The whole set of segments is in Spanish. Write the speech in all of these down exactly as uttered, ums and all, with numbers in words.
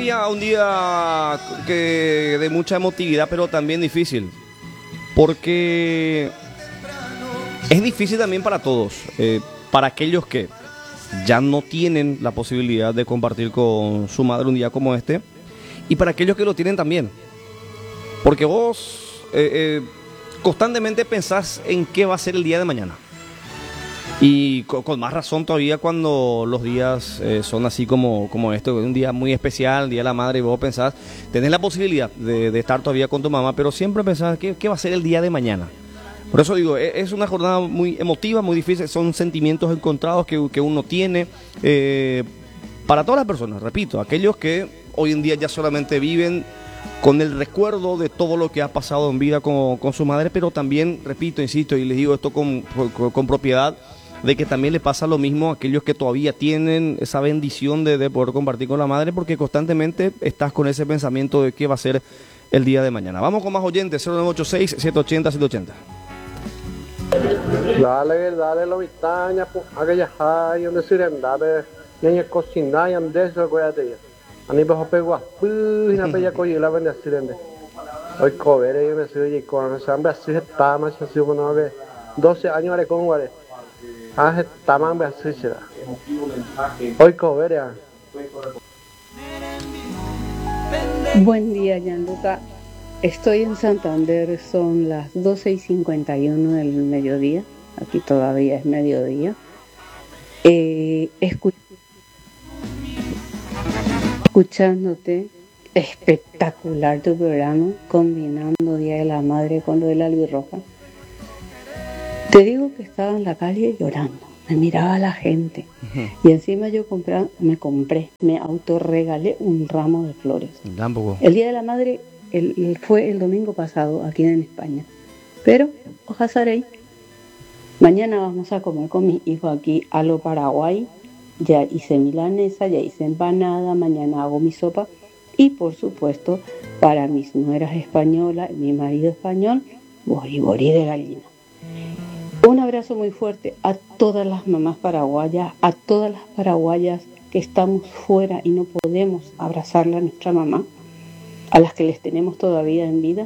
día, un día que de mucha emotividad, pero también difícil, porque es difícil también para todos, eh, para aquellos que ya no tienen la posibilidad de compartir con su madre un día como este, y para aquellos que lo tienen también, porque vos eh, eh, constantemente pensás en qué va a ser el día de mañana. Y con, con más razón todavía cuando los días eh, son así como, como esto, un día muy especial, el Día de la Madre, y vos pensás, tenés la posibilidad de, de estar todavía con tu mamá, pero siempre pensás, ¿qué, qué va a ser el día de mañana? Por eso digo, es, es una jornada muy emotiva, muy difícil, son sentimientos encontrados que, que uno tiene, eh, para todas las personas, repito, aquellos que hoy en día ya solamente viven con el recuerdo de todo lo que ha pasado en vida con, con su madre, pero también, repito, insisto, y les digo esto con, con, con propiedad, de que también le pasa lo mismo a aquellos que todavía tienen esa bendición de, de poder compartir con la madre, porque constantemente estás con ese pensamiento de qué va a ser el día de mañana. Vamos con más oyentes, cero nueve ocho seis, siete ocho cero, siete ocho cero. Dale, dale, lo vitaña, aquella hay donde se rendare, niña cocina y andes lo que ya ani bajo pegua, pu, na pella coyi la vende sirende. Hoy covere yo me soy y con samba así está más así uno ve doce años de con guare. Ah, está más me así será. Hoy covere. Buen día, Gianluca. Estoy en Santander, son las doce y cincuenta y uno del mediodía. Aquí todavía es mediodía. Eh, escu- escuchándote, espectacular tu programa, combinando Día de la Madre con lo de la albirroja. Te digo que estaba en la calle llorando, me miraba la gente. Uh-huh. Y encima yo compré, me compré, me autorregalé un ramo de flores. Tampoco. El Día de la Madre el, el, fue el domingo pasado aquí en España. Pero, ojalá, mañana vamos a comer con mis hijos aquí a lo Paraguay. Ya hice milanesa, ya hice empanada, mañana hago mi sopa. Y por supuesto, para mis nueras españolas y mi marido español, boriborí de gallina. Un abrazo muy fuerte a todas las mamás paraguayas, a todas las paraguayas que estamos fuera y no podemos abrazarla a nuestra mamá, a las que les tenemos todavía en vida.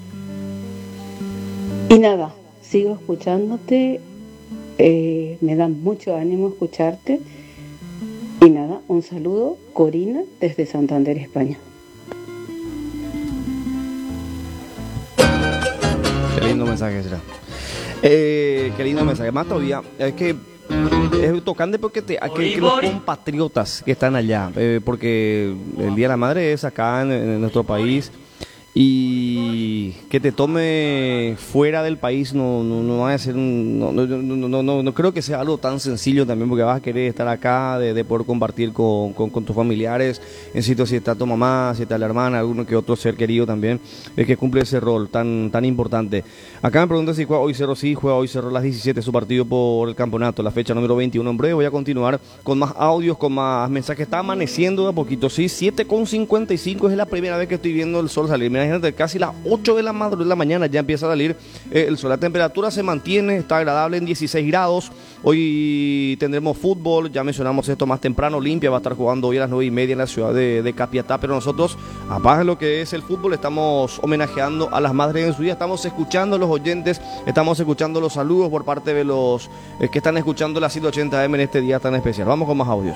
Y nada, sigo escuchándote, eh, me da mucho ánimo escucharte. Y nada, un saludo, Corina, desde Santander, España. Qué lindo mensaje será. Eh, qué lindo mensaje. Más todavía, es que es tocante porque te, que, que los compatriotas que están allá, eh, porque el Día de la Madre es acá en, en nuestro país, y que te tome fuera del país no no no va a ser un, no, no, no, no, no, no creo que sea algo tan sencillo también, porque vas a querer estar acá, de, de poder compartir con, con, con tus familiares, en sitio si está tu mamá, si está la hermana, alguno que otro ser querido también, es que cumple ese rol tan tan importante. Acá me preguntan si juega hoy Cerro, sí, juega hoy Cerro a las diecisiete su partido por el campeonato, la fecha número veintiuno. En breve voy a continuar con más audios, con más mensajes. Está amaneciendo de a poquito, sí, siete con cincuenta y cinco, es la primera vez que estoy viendo el sol salir. Imagínate, casi las ocho de la, madrugada, de la mañana ya empieza a salir eh, el sol. La temperatura se mantiene, está agradable en dieciséis grados. Hoy tendremos fútbol, ya mencionamos esto más temprano. Olimpia va a estar jugando hoy a las nueve y media en la ciudad de, de Capiatá, pero nosotros, aparte de lo que es el fútbol, estamos homenajeando a las madres en su día. Estamos escuchando a los oyentes, estamos escuchando los saludos por parte de los eh, que están escuchando la ciento ochenta eme en este día tan especial. Vamos con más audios.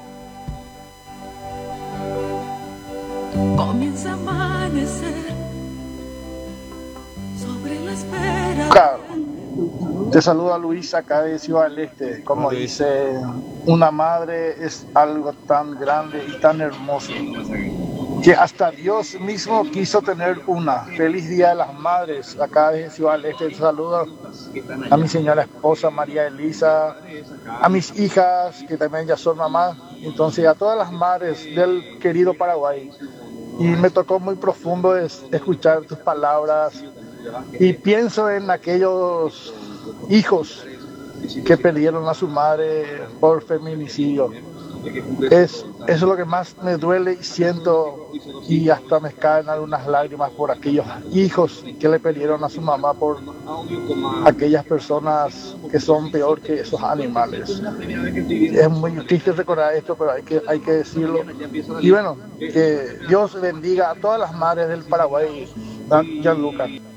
Comienza a amanecer sobre la espera. Claro. Te saluda Luis acá de Ciudad del Este. Como dice, una madre es algo tan grande y tan hermoso que hasta Dios mismo quiso tener una. Feliz Día de las Madres acá de Ciudad del Este. Te saludo a mi señora esposa María Elisa, a mis hijas que también ya son mamás, entonces a todas las madres del querido Paraguay. Y me tocó muy profundo es escuchar tus palabras y pienso en aquellos hijos que perdieron a su madre por feminicidio. Es, eso es lo que más me duele y siento, y hasta me caen algunas lágrimas por aquellos hijos que le perdieron a su mamá por aquellas personas que son peor que esos animales. Es muy triste recordar esto, pero hay que, hay que decirlo. Y bueno, que Dios bendiga a todas las madres del Paraguay, Gianluca.